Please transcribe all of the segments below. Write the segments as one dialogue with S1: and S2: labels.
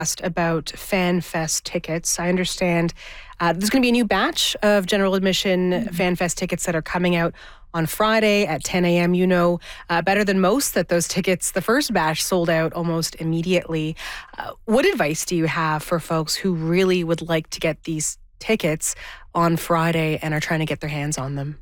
S1: about FanFest tickets. I understand there's going to be a new batch of general admission FanFest tickets that are coming out on Friday at 10 a.m. You know better than most that those tickets, the first batch, sold out almost immediately. What advice do you have for folks who really would like to get these tickets on Friday and are trying to get their hands on them?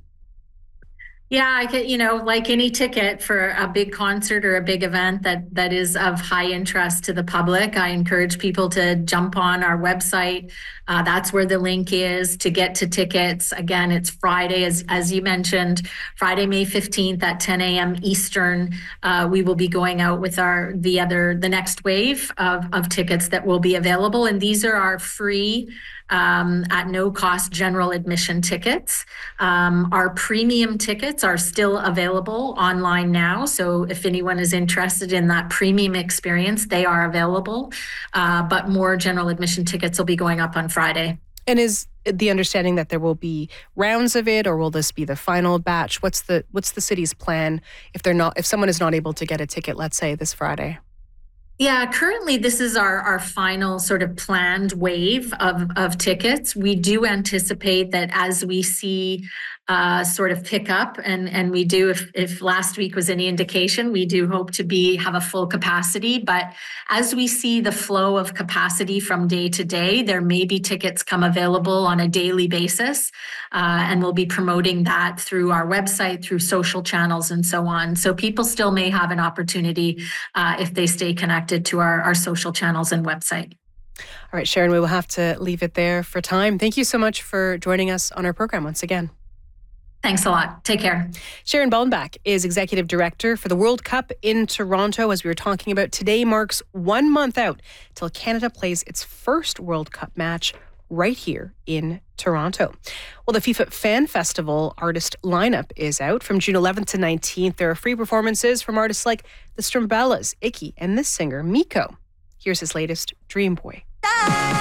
S2: Yeah, like any ticket for a big concert or a big event that is of high interest to the public, I encourage people to jump on our website. That's where the link is to get to tickets. Again, it's Friday, as you mentioned, Friday, May 15th at 10 a.m. Eastern. We will be going out with the next wave of tickets that will be available, and these are our free at no cost general admission tickets. Our premium tickets are still available online now. So if anyone is interested in that premium experience, they are available. But more general admission tickets will be going up on Friday.
S1: And is the understanding that there will be rounds of it, or will this be the final batch? What's the city's plan if someone is not able to get a ticket, let's say this Friday?
S2: Yeah, currently this is our final sort of planned wave of tickets. We do anticipate that as we see sort of pick up, and we do, if last week was any indication, we do hope to have a full capacity. But as we see the flow of capacity from day to day, there may be tickets come available on a daily basis, and we'll be promoting that through our website, through social channels, and so on. So people still may have an opportunity if they stay connected to our social channels and website.
S1: All right, Sharon, we will have to leave it there for time. Thank you so much for joining us on our program once again.
S2: Thanks a lot. Take care.
S1: Sharon Ballenbach is Executive Director for the World Cup in Toronto. As we were talking about, today marks 1 month out till Canada plays its first World Cup match right here in Toronto. Well, the FIFA Fan Festival artist lineup is out. From June 11th to 19th, there are free performances from artists like the Strumbellas, Icky, and this singer, Miko. Here's his latest, Dream Boy.